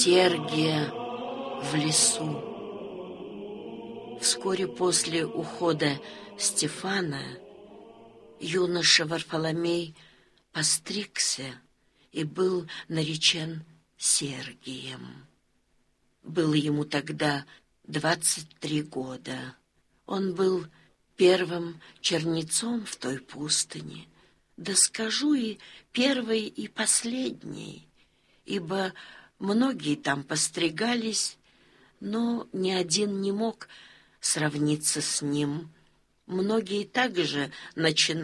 Сергия в лесу. Вскоре после ухода Стефана юноша Варфоломей постригся и был наречен Сергием. Было ему тогда 23 года. Он был первым чернецом в той пустыне, да скажу и первый, и последний, ибо многие там постригались, но ни один не мог сравниться с ним. Многие также начинали